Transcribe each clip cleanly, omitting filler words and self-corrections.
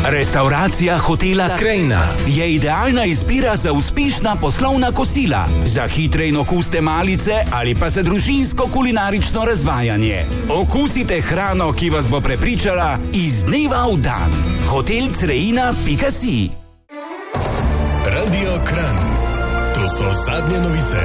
Restauracija hotela Krajina je idealna izbira za uspešna poslovna kosila, za hitre in okuste malice ali pa za družinsko kulinarično razvajanje. Okusite hrano, ki vas bo prepričala iz dneva v dan. hotelcreina.si. Radio Kranj. To so zadnje novice.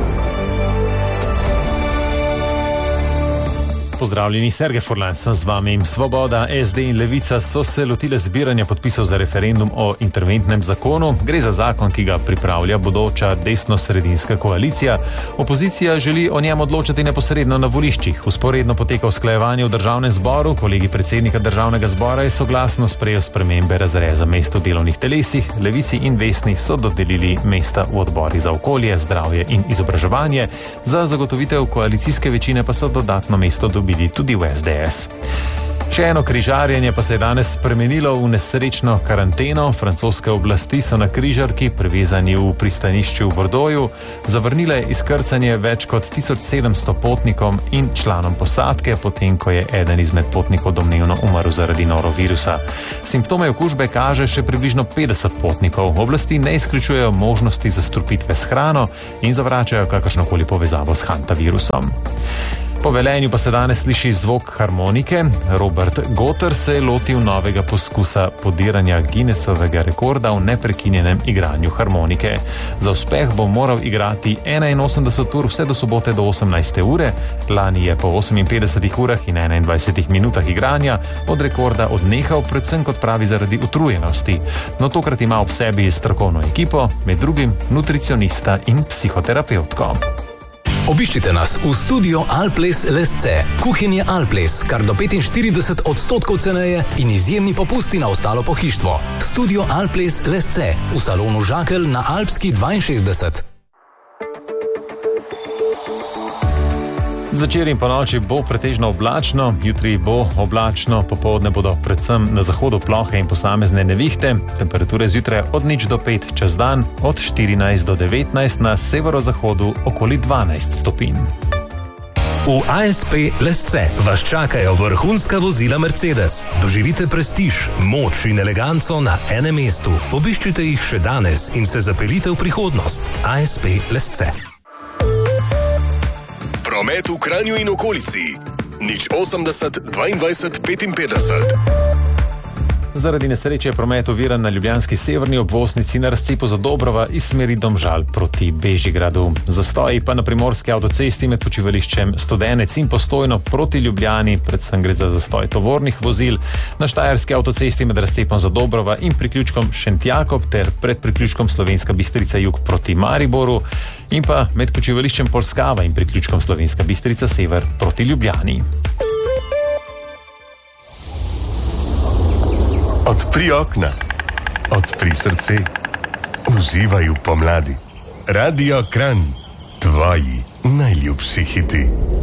Pozdravljeni, Sergej Furlan sem z vami. Svoboda, SD in Levica so se lotile zbiranja podpisov za referendum o interventnem zakonu. Gre za zakon, ki ga pripravlja bodoča desno-sredinska koalicija. Opozicija želi o njem odločati neposredno na voliščih. Vzporedno poteka usklajevanje v državnem zboru. Kolegi predsednika državnega zbora je soglasno sprejel spremembe razreza mest v delovnih telesih. Levici in Vesni so dodelili mesta v odborih za okolje, zdravje in izobraževanje. Za zagotovitev koalicijske večine pa so dodatno mesto dobili tudi v SDS. Še eno križarjenje pa se je danes spremenilo v nesrečno karanteno. Francoske oblasti so na križarki, privezani v pristanišču v Bordeauxu, zavrnile izkrcanje več kot 1700 potnikom in članom posadke, potem ko je eden izmed potnikov domnevno umrl zaradi norovirusa. Simptome okužbe kaže še približno 50 potnikov. Oblasti ne izključujejo možnosti zastrupitve s hrano in zavračajo kakršnokoli povezavo s hantavirusom. Po velenju pa se danes sliši zvok harmonike. Robert Gotter se je lotil novega poskusa podiranja Guinnessovega rekorda v neprekinjenem igranju harmonike. Za uspeh bo moral igrati 81 ur vse do sobote do 18. ure. Lani je po 58 urah in 21 minutah igranja od rekorda odnehal, predvsem kot pravi zaradi utrujenosti. No, tokrat ima ob sebi strokovno ekipo, med drugim nutricionista in psihoterapevtko. Obiščite nas v studio Alples Lesce. Kuhinje Alples, kar do 45% ceneje in izjemni popusti na ostalo pohištvo. Studio Alples Lesce v salonu Žakelj na Alpski 62. Zvečer in ponoči bo pretežno oblačno, jutri bo oblačno, popoldne bodo predvsem na zahodu plohe in posamezne nevihte, temperature zjutraj od 0 do 5 čez dan, od 14 do 19, na severozahodu okoli 12 stopinj. V ASP Lesce vas čakajo vrhunska vozila Mercedes. Doživite prestiž, moč in eleganco na enem mestu. Obiščite jih še danes in se zapeljite v prihodnost. ASP Lesce. Promet v Kranju in okolici. 080 22 55. Zaradi nesreče je promet oviran na ljubljanski severni obvoznici na razcepu Zadobrova iz smeri Domžal proti Bežigradu. Zastoji pa na primorski avtocesti med počivališčem Studenec in Postojno proti Ljubljani, predvsem gre za zastoj tovornih vozil, na štajerski avtocesti med razcepom Zadobrova in priključkom Šentjakob ter pred priključkom Slovenska Bistrica jug proti Mariboru in pa med počivališčem Polskava in priključkom Slovenska Bistrica sever proti Ljubljani. Odpri okna, odpri srce, uživaj v pomladi. Radio Kranj, tvoji najljubši hiti.